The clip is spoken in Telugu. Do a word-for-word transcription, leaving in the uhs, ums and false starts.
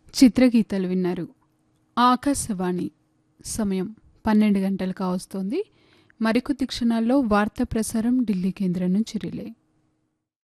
చిత్రగీతాలు విన్నారు. ఆకాశవాణి సమయం పన్నెండు గంటలు కావస్తోంది. మరికొద్ది క్షణాల్లో వార్తా ప్రసారం ఢిల్లీ కేంద్రం నుంచి రిలే.